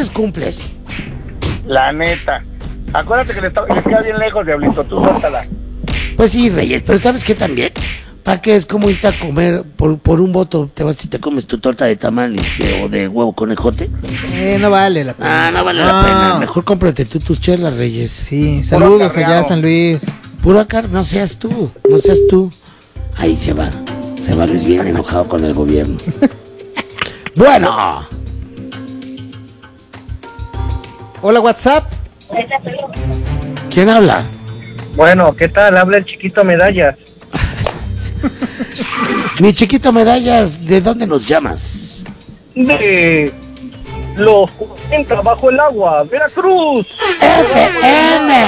martes cumples. La neta. Acuérdate que les queda bien lejos, Diablito, tú suéltala. Pues sí, Reyes, pero ¿sabes qué también? ¿Para qué es como irte a comer por un voto? Te vas y te comes tu torta de tamal o de huevo conejote. No vale la pena. No vale la pena. Mejor cómprate tú tus chelas, Reyes. Sí, saludos allá a San Luis. Puro acá, no seas tú. Ahí se va Luis bien enojado con el gobierno. Bueno. Hola, WhatsApp. ¿Quién habla? Bueno, ¿qué tal? Habla el Chiquito Medallas. Mi Chiquito Medallas, ¿de dónde nos llamas? De los 40 bajo el agua, Veracruz. FM.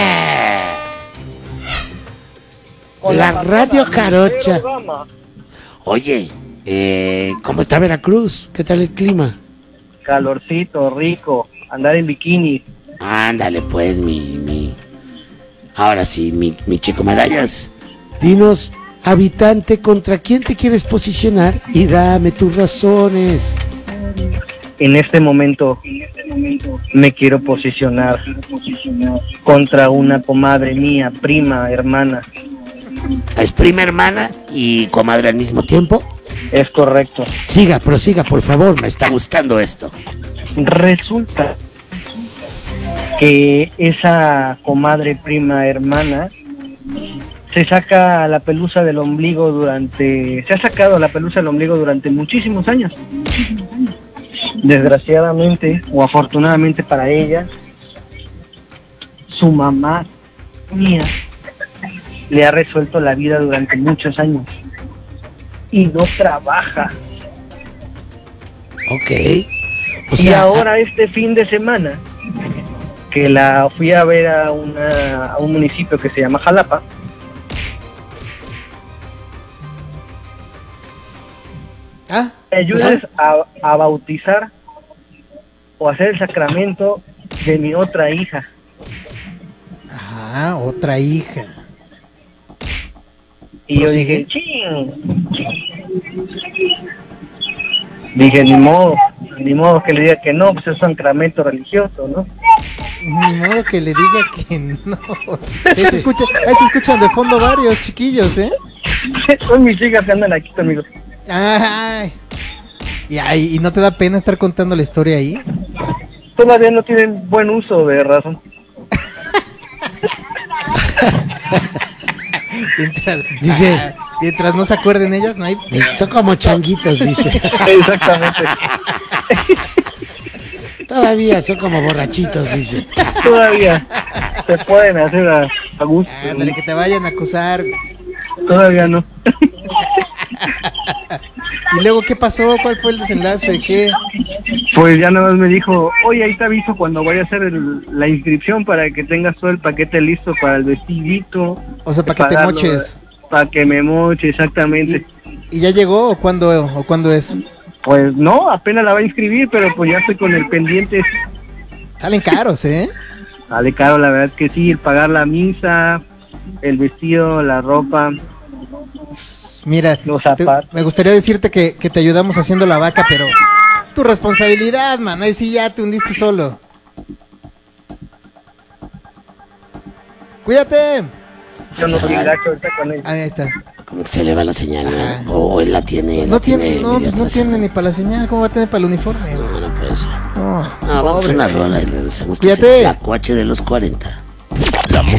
La Radio Jarocha. Oye, ¿cómo está Veracruz? ¿Qué tal el clima? Calorcito, rico, andar en bikini. Ándale pues, ahora sí, mi Chico Medallas. Dinos, habitante, ¿contra quién te quieres posicionar? Y dame tus razones. En este momento me quiero posicionar contra una comadre mía, prima, hermana. ¿Es prima hermana y comadre al mismo tiempo? Es correcto. Prosiga, por favor, me está gustando esto. Resulta que esa comadre, prima, hermana se ha sacado la pelusa del ombligo durante muchísimos años. Desgraciadamente o afortunadamente para ella, su mamá mía le ha resuelto la vida durante muchos años y no trabaja. Ok. Y ahora este fin de semana que la fui a ver a un municipio que se llama Jalapa, me ayudes a bautizar o hacer el sacramento de mi otra hija. Otra hija. Y yo dije, dije, ni modo que le diga que no, pues es un sacramento religioso, ¿no? Ni modo que le diga que no. Ahí se escuchan de fondo varios chiquillos, ¿eh? Son mis hijas que andan aquí conmigo. Ay. ¿Y no te da pena estar contando la historia ahí? Todavía no tienen buen uso de razón. Mientras no se acuerden ellas, no hay. Son como changuitos, dice. Exactamente. Todavía son como borrachitos, dice. Todavía se pueden hacer a gusto. Ándale, que te vayan a acusar. Todavía no. ¿Y luego qué pasó? ¿Cuál fue el desenlace? ¿Qué? Pues ya nada más me dijo, oye, ahí te aviso cuando vaya a hacer la inscripción para que tengas todo el paquete listo para el vestidito. O sea, para que te moches. Para que me moche, exactamente. ¿Y ya llegó o cuándo es? Pues no, apenas la va a inscribir, pero pues ya estoy con el pendiente. Salen caros, ¿eh? Sale caro, la verdad que sí, el pagar la misa, el vestido, la ropa. Mira, me gustaría decirte que te ayudamos haciendo la vaca, pero tu responsabilidad, man, ahí sí ya te hundiste solo. ¡Cuídate! Yo no soy gacho, está con él. Ahí está. Como que se le va la señal, ¿no? O él la tiene. No tiene ni para la señal, ¿cómo va a tener para el uniforme? No puede ser. No, vamos a una rola y regresamos. Cuídate. La coache de los 40.